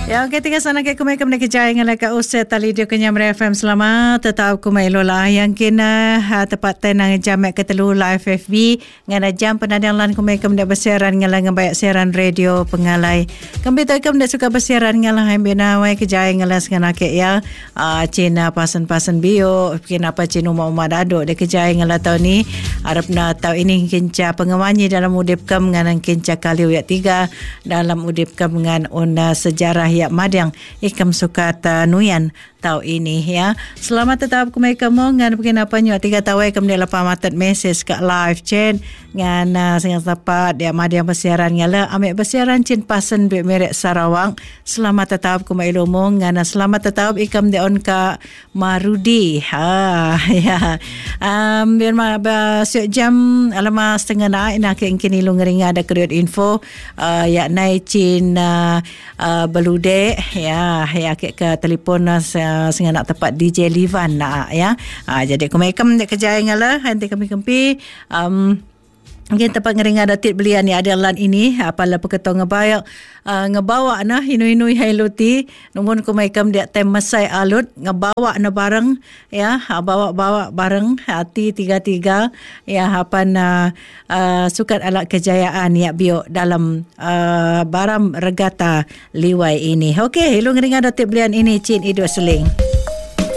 Ya, ketika sana ke kumai kemna kejaya ngala ka usai tali dia kenyam FM selamat tetap kumai lola yang kena tepat tenang jamak ketelu live FB ngana jam penadang lan kumai kemna bersiaran ngala ngabayak siaran radio pengalai kembi tu kemna suka bersiaran ngala hambina wai kejaya ngala ngana ke ya Cina pasan-pasan bio kenapa Cina uma dado de kejaya ngala tahun ni harapna tahun ini kinca pengawanyi dalam udip kem ngana kinca kaliu ya 3 dalam udip kem ngan una sejarah ya madang ikam suka nuyan tau ini ya. Selamat tetap kumai kamu ngan begini apa nyu 3 tahu ikam dia lepas matat message kat live chat ngan sangat tepat dia madang bersiaran ngala ambil bersiaran cin pasen be merek Sarawak. Selamat tetap kumai lomo ngan selamat tetap ikam dia on ka Marudi. Ya. Biar siap jam alama setengah nak ingin ilung ngeringa ada kreat info ya nai cin belude ya ke telefon sehingga nak tepat DJ Livan nak ya. Jadi kumaikem dek kejaya ngala nanti kami kempi mungkin tempat ngeringa datit belian ni ada lan ini apalah peketo ngebawa nah hinu-hinu hailuti numun kumaikem dia tem masai alut ngebawa na bareng ya bawa bareng hati 33 ya hapan sukat alat kejayaan ya bio dalam baram regata liwai ini. Okey, hilu ngeringa datit belian ini cin idu seling.